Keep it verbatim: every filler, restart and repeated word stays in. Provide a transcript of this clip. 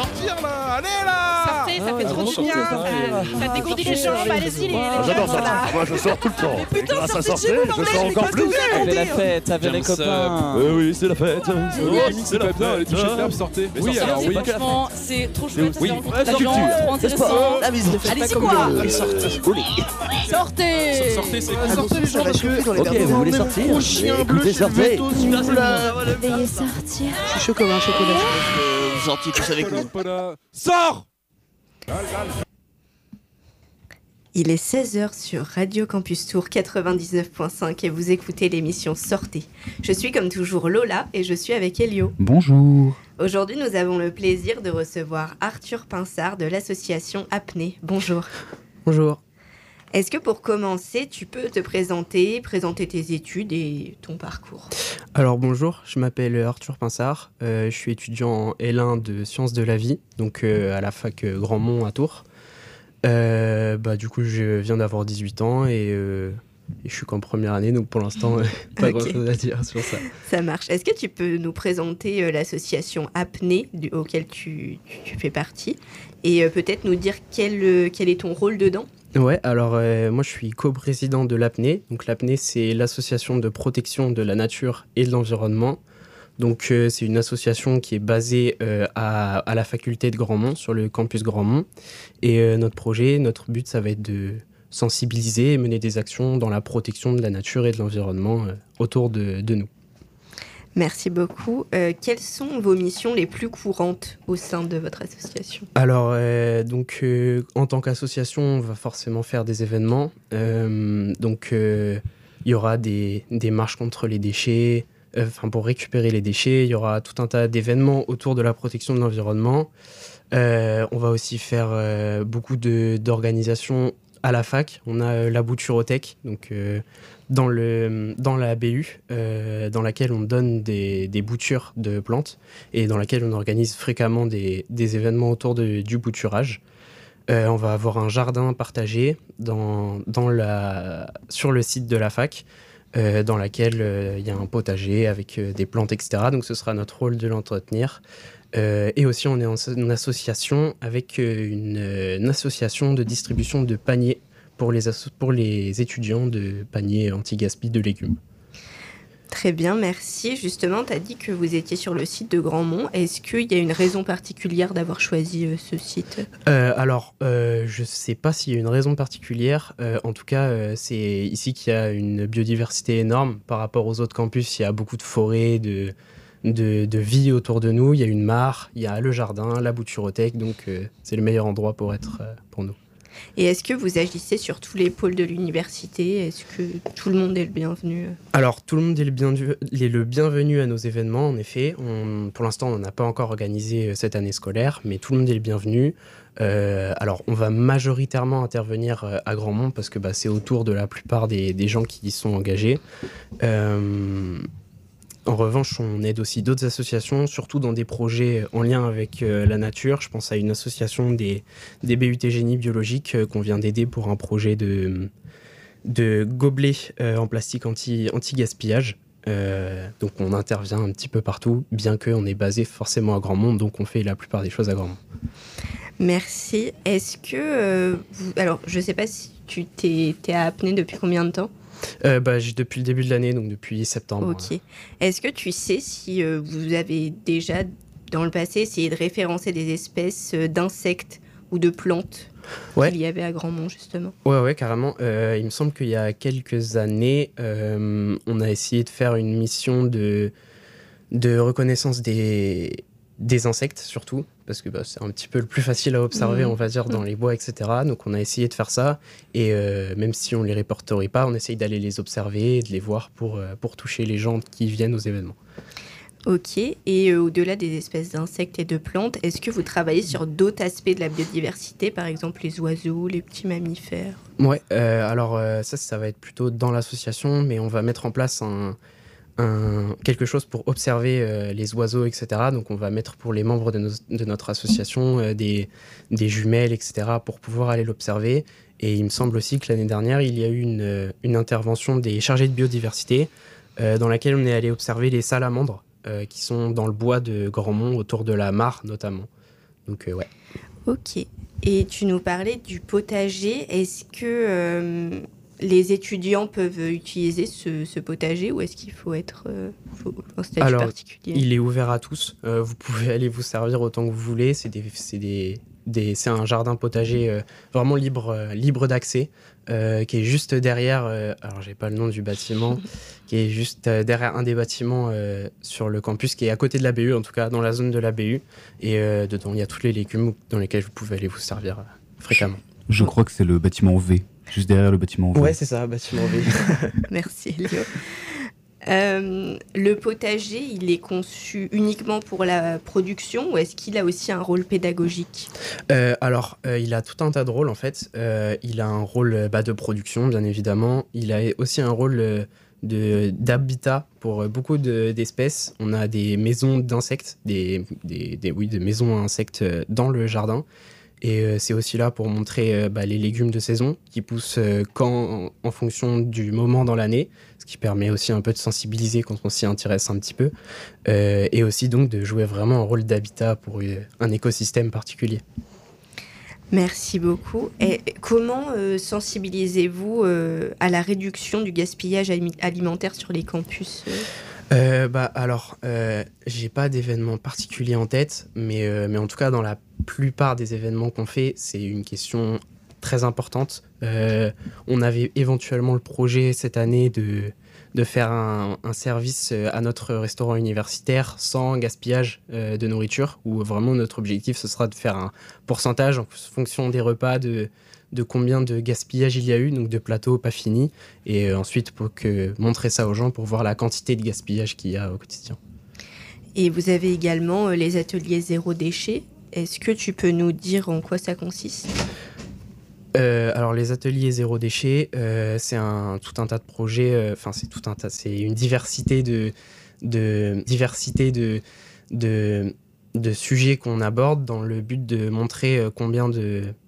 sortir là. Allez là. Sortez, ça Ah, fait ouais, trop bon, du bien. sortez, Ça, sortez. ça dégourdit les jambes. Allez-y, les. Ah, J'adore voilà. sortir. Moi, je sors tout le temps. Mais putain, Grâce à sortez de sortir, chez vous, je bordel, sors mais encore qu'est-ce que plus. vous faites, Avec la bordel fête, avec les Thumbs copains. Euh, oui, c'est la fête. Oh, c'est pas bien, allez toucher le câble, sortez. Oui, alors oui. Franchement, c'est trop chouette, ça Oui. fait rencontrer La des gens, culture. trop intéressant. La mise, Allez-y quoi. Sortez, Sortez. sortez, c'est Ah, cool. sortez les gens parce que Ok, vous voulez sortir gros chien bleu Écoutez, chez le sortez. veto, s'il vous plaît. Veuillez sortir. Je suis chaud comme un chocolat. Sortis tous avec nous. Sors. Il est seize heures sur Radio Campus Tour quatre-vingt-dix-neuf point cinq et vous écoutez l'émission Sortez. Je suis comme toujours Lola et je suis avec Elio. Bonjour. Aujourd'hui, nous avons le plaisir de recevoir Arthur Pinsard de l'association Apnée. Bonjour. Bonjour. Est-ce que pour commencer, tu peux te présenter, présenter tes études et ton parcours ? Alors bonjour, je m'appelle Arthur Pinsard, euh, je suis étudiant en L un de sciences de la vie, donc euh, à la fac euh, Grandmont à Tours. Euh, bah, du coup, je viens d'avoir dix-huit ans et, euh, et je suis qu'en première année, donc pour l'instant, euh, pas Ok. grand-chose à dire sur ça. Ça marche. Est-ce que tu peux nous présenter euh, l'association Apnée du, auquel tu, tu, tu fais partie et euh, peut-être nous dire quel, euh, quel est ton rôle dedans ? Ouais, alors euh, moi je suis co-président de l'Apnée. Donc l'Apnée, c'est l'association de protection de la nature et de l'environnement. Donc euh, c'est une association qui est basée euh, à, à la faculté de Grandmont, sur le campus Grandmont. Et euh, notre projet, notre but, ça va être de sensibiliser et mener des actions dans la protection de la nature et de l'environnement euh, autour de, de nous. Merci beaucoup. Euh, quelles sont vos missions les plus courantes au sein de votre association ? Alors, euh, donc, euh, en tant qu'association, on va forcément faire des événements. Euh, donc, euh, il y aura des, des marches contre les déchets, enfin, euh, pour récupérer les déchets. Il y aura tout un tas d'événements autour de la protection de l'environnement. Euh, on va aussi faire euh, beaucoup de, d'organisations à la fac. On a euh, la Bouturothèque, donc euh, dans, le, dans la B U, euh, dans laquelle on donne des, des boutures de plantes et dans laquelle on organise fréquemment des, des événements autour de, du bouturage. Euh, on va avoir un jardin partagé dans, dans la, sur le site de la fac, euh, dans laquelle il euh, y a un potager avec euh, des plantes, et cetera. Donc ce sera notre rôle de l'entretenir. Euh, et aussi, on est en une association avec euh, une, une association de distribution de paniers pour les, asso- pour les étudiants, de paniers anti-gaspi de légumes. Très bien, merci. Justement, tu as dit que vous étiez sur le site de Grandmont. Est-ce qu'il y a une raison particulière d'avoir choisi euh, ce site ? euh, Alors, euh, je ne sais pas s'il y a une raison particulière. Euh, en tout cas, euh, c'est ici qu'il y a une biodiversité énorme. Par rapport aux autres campus, il y a beaucoup de forêts, de... De, de vie autour de nous. Il y a une mare, il y a le jardin, la Bouturothèque, donc euh, c'est le meilleur endroit pour être euh, pour nous. Et est-ce que vous agissez sur tous les pôles de l'université ? Est-ce que tout le monde est le bienvenu ? Alors, tout le monde est le, bienvenu, est le bienvenu à nos événements, en effet. On, pour l'instant, on n'en a pas encore organisé cette année scolaire, mais tout le monde est le bienvenu. Euh, alors, on va majoritairement intervenir à Grandmont, parce que bah, c'est autour de la plupart des, des gens qui y sont engagés. Euh, En revanche, on aide aussi d'autres associations, surtout dans des projets en lien avec euh, la nature. Je pense à une association des, des B U T génie biologique euh, qu'on vient d'aider pour un projet de, de gobelets euh, en plastique anti, anti-gaspillage. Euh, donc on intervient un petit peu partout, bien qu'on est basé forcément à Grandmont, donc on fait la plupart des choses à Grandmont. Merci. Est-ce que... Euh, vous... Alors, je ne sais pas si tu t'es, t'es à Apnée depuis combien de temps ? Euh, bah, j'ai depuis le début de l'année, donc depuis septembre. Ok. Est-ce que tu sais si euh, vous avez déjà, dans le passé, essayé de référencer des espèces euh, d'insectes ou de plantes ouais. qu'il y avait à Grandmont, justement ? Ouais, ouais, carrément. Euh, il me semble qu'il y a quelques années, euh, on a essayé de faire une mission de, de reconnaissance des, des insectes, surtout, parce que bah, c'est un petit peu le plus facile à observer, mmh. on va dire, dans les bois, et cetera. Donc on a essayé de faire ça, et euh, même si on ne les répertorie pas, on essaye d'aller les observer et de les voir pour, euh, pour toucher les gens qui viennent aux événements. Ok, et euh, au-delà des espèces d'insectes et de plantes, est-ce que vous travaillez sur d'autres aspects de la biodiversité, par exemple les oiseaux, les petits mammifères ? Ouais, euh, alors euh, ça, ça va être plutôt dans l'association, mais on va mettre en place un... Un, quelque chose pour observer euh, les oiseaux, et cetera. Donc on va mettre pour les membres de, nos, de notre association euh, des, des jumelles, et cetera pour pouvoir aller l'observer. Et il me semble aussi que l'année dernière, il y a eu une, une intervention des chargés de biodiversité euh, dans laquelle on est allé observer les salamandres euh, qui sont dans le bois de Grandmont, autour de la mare notamment. Donc euh, ouais. Ok. Et tu nous parlais du potager. Est-ce que euh, les étudiants peuvent utiliser ce, ce potager ou est-ce qu'il faut être euh, faut un statut Alors, particulier? il est ouvert à tous. Euh, vous pouvez aller vous servir autant que vous voulez. C'est des, c'est des, des- c'est un jardin potager euh, vraiment libre, euh, libre d'accès, euh, qui est juste derrière. Euh, alors, j'ai pas le nom du bâtiment, qui est juste euh, derrière un des bâtiments euh, sur le campus, qui est à côté de la B U, en tout cas dans la zone de la B U. Et euh, dedans, il y a tous les légumes dans lesquels vous pouvez aller vous servir euh, fréquemment. Je crois que c'est le bâtiment V, juste derrière le bâtiment V. Ouais, c'est ça, bâtiment V. Merci Elio. Euh, le potager, il est conçu uniquement pour la production ou est-ce qu'il a aussi un rôle pédagogique? Euh, alors, euh, il a tout un tas de rôles en fait. Euh, il a un rôle euh, bah, de production, bien évidemment. Il a aussi un rôle euh, de, d'habitat pour euh, beaucoup de- d'espèces. On a des maisons d'insectes, des, des, des- oui, des maisons à insectes euh, dans le jardin. Et euh, c'est aussi là pour montrer euh, bah, les légumes de saison qui poussent euh, quand, en, en fonction du moment dans l'année, ce qui permet aussi un peu de sensibiliser quand on s'y intéresse un petit peu. Euh, et aussi donc de jouer vraiment un rôle d'habitat pour euh, un écosystème particulier. Merci beaucoup. Et comment euh, sensibilisez-vous euh, à la réduction du gaspillage ali- alimentaire sur les campus? euh Euh, bah alors, euh, j'ai pas d'événement particulier en tête, mais, euh, mais en tout cas, dans la plupart des événements qu'on fait, c'est une question très importante. Euh, on avait éventuellement le projet cette année de, de faire un, un service euh, à notre restaurant universitaire sans gaspillage euh, de nourriture, où vraiment notre objectif, ce sera de faire un pourcentage en fonction des repas de de combien de gaspillage il y a eu, donc de plateaux pas finis, et euh, ensuite pour que, montrer ça aux gens pour voir la quantité de gaspillage qu'il y a au quotidien. Et vous avez également euh, les ateliers zéro déchet. Est-ce que tu peux nous dire en quoi ça consiste? Euh, alors les ateliers zéro déchet, euh, c'est un, tout un tas de projets, enfin c'est tout un tas, c'est une diversité de, de, diversité de, de, de sujets qu'on aborde dans le but de montrer euh, combien de